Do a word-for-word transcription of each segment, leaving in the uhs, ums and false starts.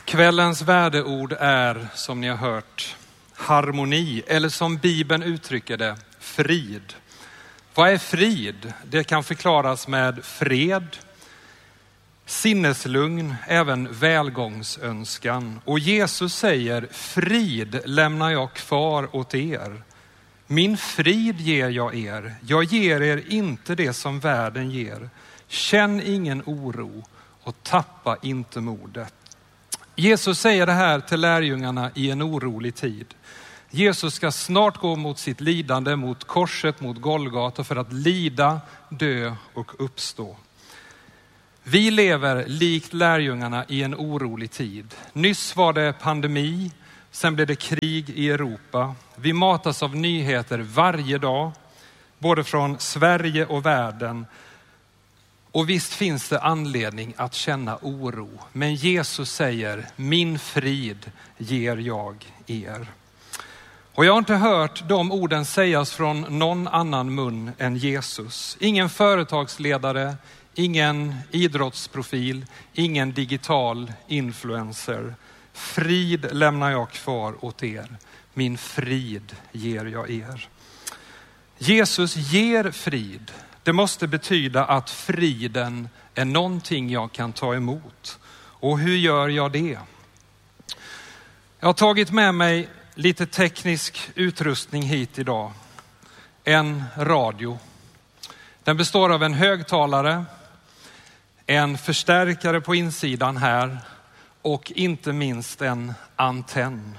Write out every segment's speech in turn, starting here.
Kvällens värdeord är, som ni har hört, harmoni, eller som Bibeln uttrycker det, frid. Vad är frid? Det kan förklaras med fred, sinneslugn, även välgångsönskan. Och Jesus säger, frid lämnar jag kvar åt er. Min frid ger jag er. Jag ger er inte det som världen ger. Känn ingen oro och tappa inte modet. Jesus säger det här till lärjungarna i en orolig tid. Jesus ska snart gå mot sitt lidande, mot korset, mot Golgata för att lida, dö och uppstå. Vi lever likt lärjungarna i en orolig tid. Nyss var det pandemi, sen blev det krig i Europa. Vi matas av nyheter varje dag, både från Sverige och världen. Och visst finns det anledning att känna oro. Men Jesus säger, min frid ger jag er. Och jag har inte hört de orden sägas från någon annan mun än Jesus. Ingen företagsledare, ingen idrottsprofil, ingen digital influencer. Frid lämnar jag kvar åt er. Min frid ger jag er. Jesus ger frid. Det måste betyda att friden är någonting jag kan ta emot. Och hur gör jag det? Jag har tagit med mig lite teknisk utrustning hit idag. En radio. Den består av en högtalare, en förstärkare på insidan här och inte minst en antenn.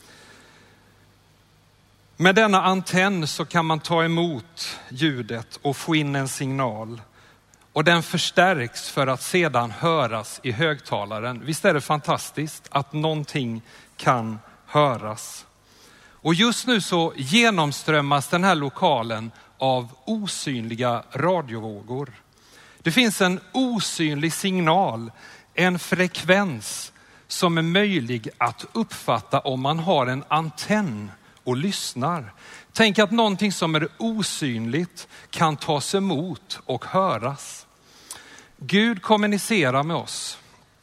Med denna antenn så kan man ta emot ljudet och få in en signal. Och den förstärks för att sedan höras i högtalaren. Visst är det fantastiskt att någonting kan höras. Och just nu så genomströmmas den här lokalen av osynliga radiovågor. Det finns en osynlig signal, en frekvens som är möjlig att uppfatta om man har en antenn och lyssnar. Tänk att någonting som är osynligt kan tas emot och höras. Gud kommunicerar med oss.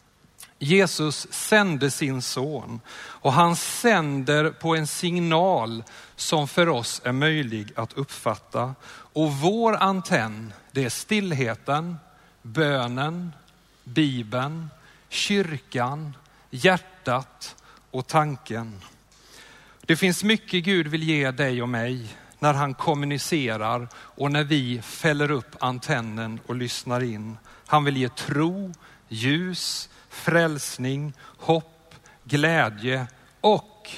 Jesus sände sin son och han sänder på en signal som för oss är möjlig att uppfatta. Och vår antenn, det är stillheten, bönen, Bibeln, kyrkan, hjärtat och tanken. Det finns mycket Gud vill ge dig och mig när han kommunicerar och när vi fäller upp antennen och lyssnar in. Han vill ge tro, ljus, frälsning, hopp, glädje och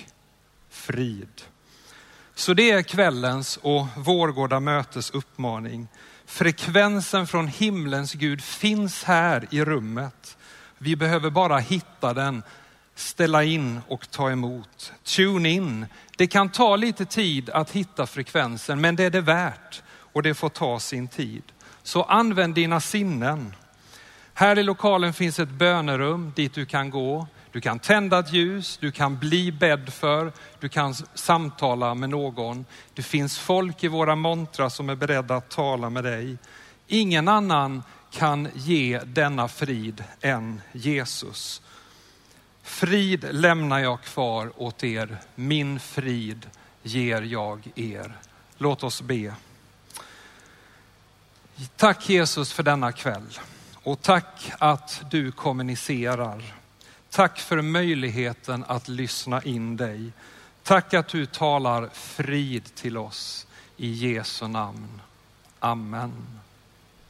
frid. Så det är kvällens och Vårgårda mötes uppmaning. Frekvensen från himlens Gud finns här i rummet. Vi behöver bara hitta den, ställa in och ta emot. Tune in. Det kan ta lite tid att hitta frekvensen, men det är det värt och det får ta sin tid. Så använd dina sinnen. Här i lokalen finns ett bönerum dit du kan gå. Du kan tända ett ljus, du kan bli bädd för, du kan samtala med någon. Det finns folk i våra montrar som är beredda att tala med dig. Ingen annan kan ge denna frid än Jesus. Frid lämnar jag kvar åt er, min frid ger jag er. Låt oss be. Tack Jesus för denna kväll och tack att du kommunicerar. Tack för möjligheten att lyssna in dig. Tack att du talar frid till oss i Jesu namn. Amen.